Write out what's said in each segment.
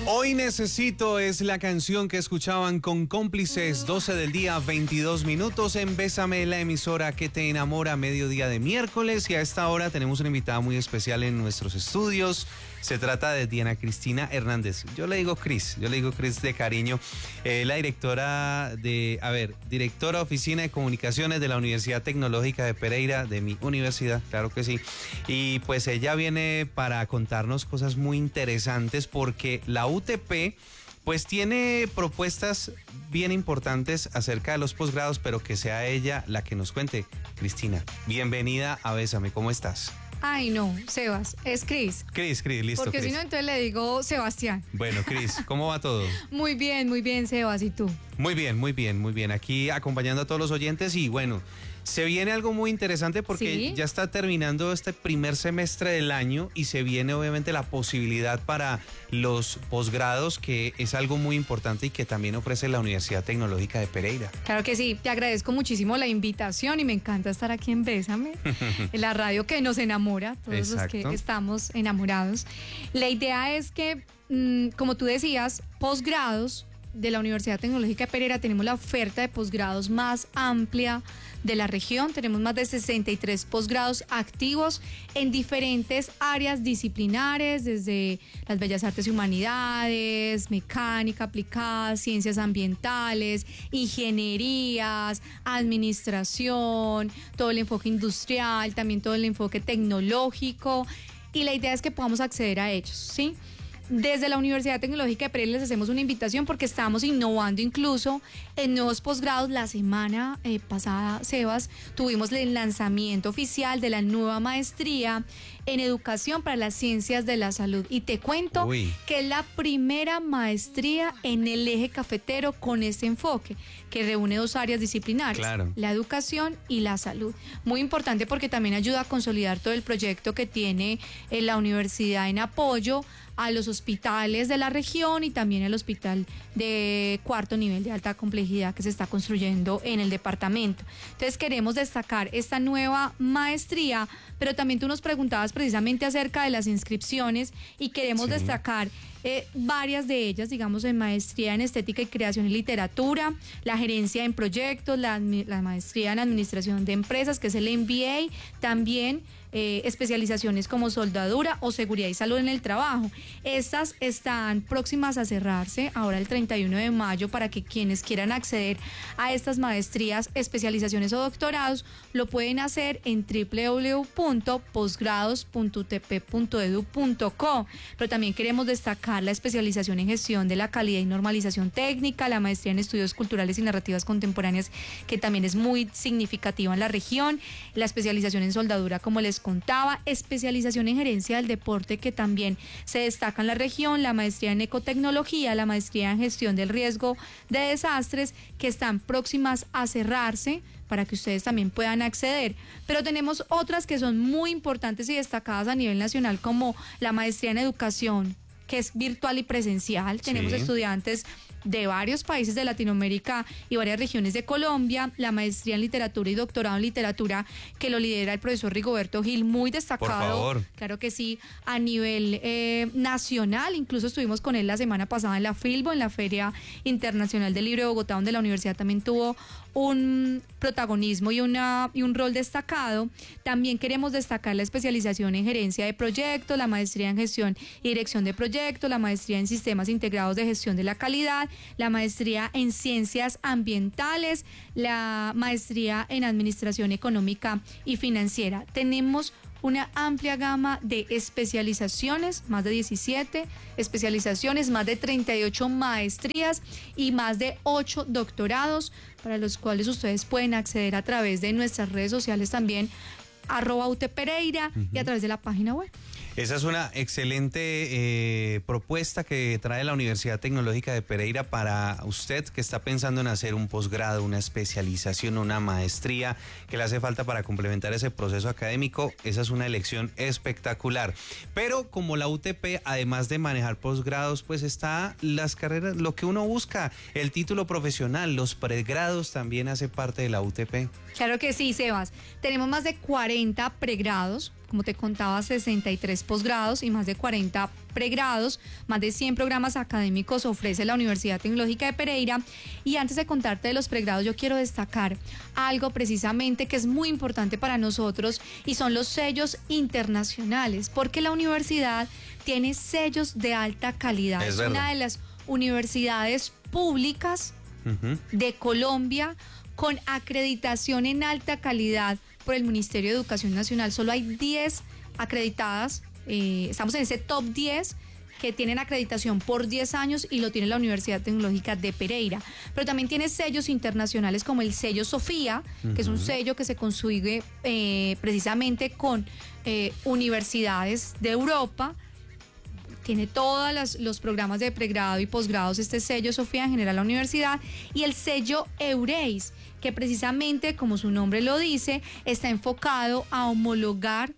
Hoy necesito es la canción que escuchaban con Cómplices, 12 del día, 22 minutos en Bésame, la emisora que te enamora, mediodía de miércoles. Y a esta hora tenemos una invitada muy especial en nuestros estudios. Se trata de Diana Cristina Hernández. Yo le digo Cris de cariño. La directora directora Oficina de Comunicaciones de la Universidad Tecnológica de Pereira, de mi universidad, claro que sí. Y pues ella viene para contarnos cosas muy interesantes porque la UTP pues tiene propuestas bien importantes acerca de los posgrados, pero que sea ella la que nos cuente. Cristina, bienvenida a Bésame, ¿cómo estás? Ay, no, Sebas, es Cris. Cris, listo. Porque Cris. si no, entonces le digo Sebastián. Bueno, Cris, ¿cómo va todo? Muy bien, Sebas, ¿y tú? Muy bien. Aquí acompañando a todos los oyentes y bueno, se viene algo muy interesante porque ¿Sí? Ya está terminando este primer semestre del año y se viene obviamente la posibilidad para los posgrados, que es algo muy importante y que también ofrece la Universidad Tecnológica de Pereira. Claro que sí, te agradezco muchísimo la invitación y me encanta estar aquí en Bésame, en la radio que nos enamora, todos Exacto. los que estamos enamorados. La idea es que, como tú decías, posgrados de la Universidad Tecnológica de Pereira, tenemos la oferta de posgrados más amplia de la región. Tenemos más de 63 posgrados activos en diferentes áreas disciplinares, desde las bellas artes y humanidades, mecánica aplicada, ciencias ambientales, ingenierías, administración, todo el enfoque industrial, también todo el enfoque tecnológico, y la idea es que podamos acceder a ellos, ¿sí? Desde la Universidad Tecnológica de Pereira les hacemos una invitación porque estamos innovando incluso en nuevos posgrados. La semana pasada, Sebas, tuvimos el lanzamiento oficial de la nueva maestría en Educación para las Ciencias de la Salud. Y te cuento que es la primera maestría en el eje cafetero con este enfoque, que reúne dos áreas disciplinares, Claro. La educación y la salud. Muy importante porque también ayuda a consolidar todo el proyecto que tiene la universidad en apoyo a los hospitales de la región y también al hospital de cuarto nivel de alta complejidad que se está construyendo en el departamento. Entonces queremos destacar esta nueva maestría, pero también tú nos preguntabas precisamente acerca de las inscripciones y queremos destacar varias de ellas, digamos, en maestría en estética y creación y literatura, la gerencia en proyectos, la maestría en administración de empresas, que es el MBA, también especializaciones como soldadura o seguridad y salud en el trabajo. Estas están próximas a cerrarse ahora el 31 de mayo para que quienes quieran acceder a estas maestrías, especializaciones o doctorados lo pueden hacer en www.posgrados.utp.edu.co. Pero también queremos destacar la especialización en gestión de la calidad y normalización técnica, la maestría en estudios culturales y narrativas contemporáneas, que también es muy significativa en la región, la especialización en soldadura, como les contaba, especialización en gerencia del deporte, que también se destaca en la región, la maestría en ecotecnología, la maestría en gestión del riesgo de desastres, que están próximas a cerrarse para que ustedes también puedan acceder. Pero tenemos otras que son muy importantes y destacadas a nivel nacional, como la maestría en educación, que es virtual y presencial. Tenemos estudiantes de varios países de Latinoamérica y varias regiones de Colombia, la maestría en literatura y doctorado en literatura, que lo lidera el profesor Rigoberto Gil, muy destacado. Por favor. Claro que sí, a nivel nacional. Incluso estuvimos con él la semana pasada en la Filbo, en la Feria Internacional del Libro de Bogotá, donde la universidad también tuvo un protagonismo y un rol destacado. También queremos destacar la especialización en gerencia de proyectos, la maestría en gestión y dirección de proyectos, la maestría en sistemas integrados de gestión de la calidad, la maestría en ciencias ambientales, la maestría en administración económica y financiera. Tenemos una amplia gama de especializaciones, más de 17 especializaciones, más de 38 maestrías y más de 8 doctorados, para los cuales ustedes pueden acceder a través de nuestras redes sociales también, @UTPereira, y a través de la página web. Esa es una excelente propuesta que trae la Universidad Tecnológica de Pereira para usted que está pensando en hacer un posgrado, una especialización, una maestría que le hace falta para complementar ese proceso académico. Esa es una elección espectacular. Pero como la UTP, además de manejar posgrados, pues está las carreras, lo que uno busca, el título profesional, los pregrados también hace parte de la UTP. Claro que sí, Sebas. Tenemos más de 40 pregrados como te contaba, 63 posgrados y más de 40 pregrados, más de 100 programas académicos ofrece la Universidad Tecnológica de Pereira. Y antes de contarte de los pregrados, yo quiero destacar algo precisamente que es muy importante para nosotros y son los sellos internacionales, porque la universidad tiene sellos de alta calidad. Es una de las universidades públicas de Colombia con acreditación en alta calidad por el Ministerio de Educación Nacional. Solo hay 10 acreditadas, estamos en ese top 10 que tienen acreditación por 10 años y lo tiene la Universidad Tecnológica de Pereira. Pero también tiene sellos internacionales como el sello Sofía, que es un sello que se consigue precisamente con universidades de Europa. Tiene todos los programas de pregrado y posgrados, este sello Sofía en general la universidad, y el sello Eureis, que precisamente, como su nombre lo dice, está enfocado a homologar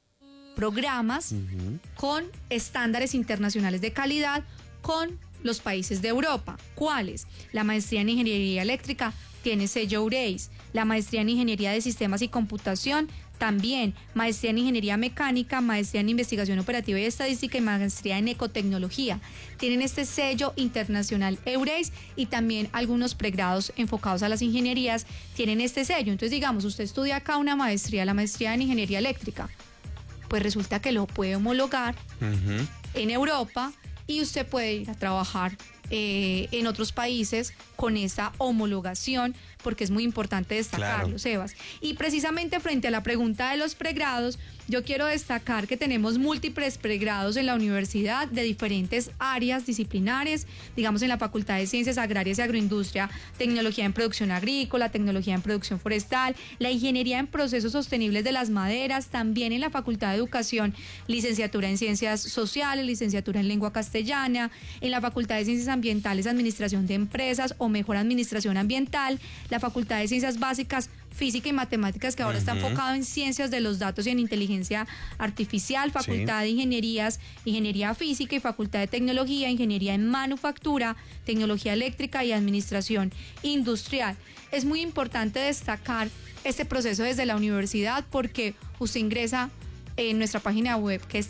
programas con estándares internacionales de calidad con los países de Europa. ¿Cuáles? La maestría en Ingeniería Eléctrica tiene sello Eureis, la maestría en Ingeniería de Sistemas y Computación también, maestría en Ingeniería Mecánica, maestría en Investigación Operativa y Estadística y maestría en Ecotecnología. Tienen este sello internacional Eureis y también algunos pregrados enfocados a las ingenierías tienen este sello. Entonces, digamos, usted estudia acá una maestría, la maestría en Ingeniería Eléctrica, pues resulta que lo puede homologar en Europa y usted puede ir a trabajar en otros países con esa homologación, porque es muy importante destacarlo, claro. Sebas. Y precisamente frente a la pregunta de los pregrados, yo quiero destacar que tenemos múltiples pregrados en la universidad de diferentes áreas disciplinares, digamos en la Facultad de Ciencias Agrarias y Agroindustria, Tecnología en Producción Agrícola, Tecnología en Producción Forestal, la Ingeniería en Procesos Sostenibles de las Maderas, también en la Facultad de Educación, Licenciatura en Ciencias Sociales, Licenciatura en Lengua Castellana, en la Facultad de Ciencias Ambientales, Administración de Empresas o mejor Administración Ambiental, la Facultad de Ciencias Básicas, Física y Matemáticas, que ahora está enfocado en Ciencias de los Datos y en Inteligencia Artificial, Facultad de Ingenierías, Ingeniería Física y Facultad de Tecnología, Ingeniería en Manufactura, Tecnología Eléctrica y Administración Industrial. Es muy importante destacar este proceso desde la universidad porque usted ingresa en nuestra página web, que es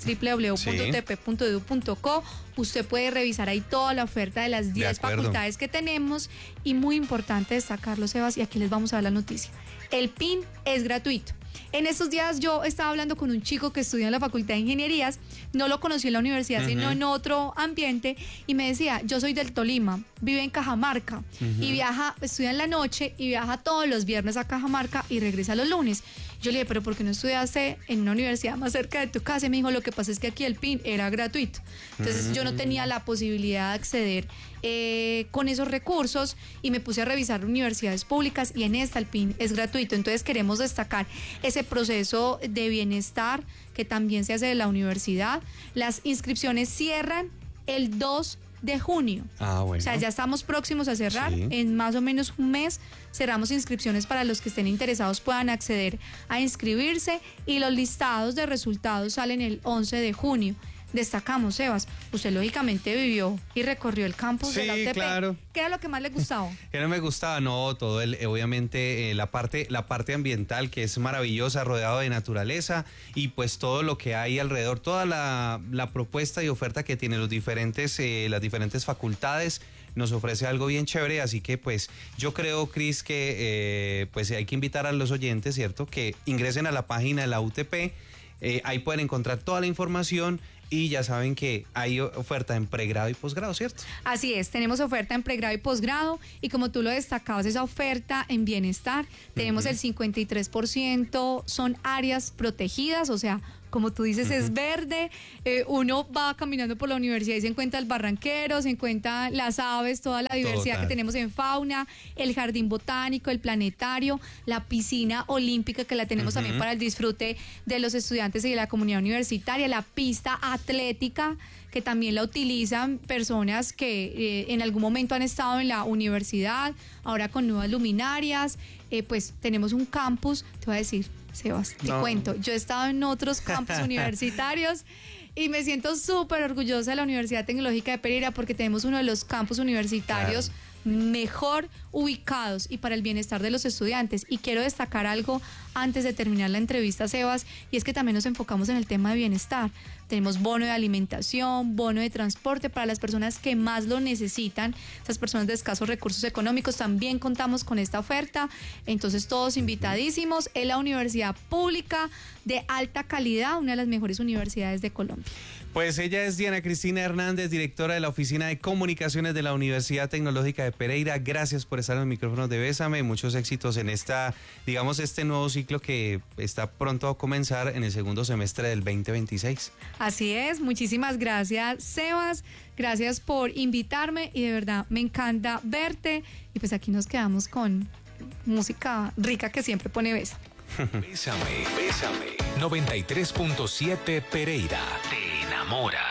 www.utp.edu.co. Usted puede revisar ahí toda la oferta de las 10 facultades que tenemos y muy importante destacarlo, Sebas, y aquí les vamos a dar la noticia. El PIN es gratuito. En estos días yo estaba hablando con un chico que estudia en la Facultad de Ingenierías, no lo conocí en la universidad, sino en otro ambiente, y me decía, yo soy del Tolima, vive en Cajamarca, y estudia en la noche y viaja todos los viernes a Cajamarca y regresa los lunes. Yo le dije, pero ¿por qué no estudiaste en una universidad más cerca de tu casa? Y me dijo, lo que pasa es que aquí el PIN era gratuito. Entonces yo no tenía la posibilidad de acceder con esos recursos y me puse a revisar universidades públicas y en esta el PIN es gratuito. Entonces queremos destacar ese proceso de bienestar que también se hace de la universidad. Las inscripciones cierran el 2 de junio. Bueno. O sea, ya estamos próximos a cerrar. Sí. En más o menos un mes cerramos inscripciones para los que estén interesados puedan acceder a inscribirse y los listados de resultados salen el 11 de junio. Destacamos, Sebas, usted lógicamente vivió y recorrió el campus de la UTP. Claro. ¿Qué era lo que más le gustaba? ¿Qué no me gustaba? No, todo obviamente la parte ambiental, que es maravillosa, rodeado de naturaleza, y pues todo lo que hay alrededor, toda la propuesta y oferta que tienen las diferentes facultades, nos ofrece algo bien chévere. Así que pues yo creo, Cris, que pues hay que invitar a los oyentes, ¿cierto?, que ingresen a la página de la UTP, ahí pueden encontrar toda la información. Y ya saben que hay oferta en pregrado y posgrado, ¿cierto? Así es, tenemos oferta en pregrado y posgrado y como tú lo destacabas, esa oferta en bienestar, tenemos el 53% son áreas protegidas, o sea, como tú dices, es verde, uno va caminando por la universidad y se encuentra el barranquero, se encuentran las aves, toda la diversidad que tenemos en fauna, el jardín botánico, el planetario, la piscina olímpica que la tenemos también para el disfrute de los estudiantes y de la comunidad universitaria, la pista atlética que también la utilizan personas que en algún momento han estado en la universidad, ahora con nuevas luminarias, pues tenemos un campus, te voy a decir, Sebas, te cuento, yo he estado en otros campus universitarios y me siento súper orgullosa de la Universidad Tecnológica de Pereira porque tenemos uno de los campus universitarios mejor ubicados y para el bienestar de los estudiantes. Y quiero destacar algo antes de terminar la entrevista, Sebas, y es que también nos enfocamos en el tema de bienestar. Tenemos bono de alimentación, bono de transporte para las personas que más lo necesitan, esas personas de escasos recursos económicos. También contamos con esta oferta, entonces todos invitadísimos. Es la universidad pública de alta calidad, una de las mejores universidades de Colombia. Pues ella es Diana Cristina Hernández, directora de la Oficina de Comunicaciones de la Universidad Tecnológica de Pereira. Gracias por estar en los micrófonos de Bésame. Muchos éxitos en este nuevo ciclo que está pronto a comenzar en el segundo semestre del 2026. Así es, muchísimas gracias, Sebas. Gracias por invitarme y de verdad me encanta verte. Y pues aquí nos quedamos con música rica que siempre pone Bésame. Bésame, 93.7 Pereira. Te enamora.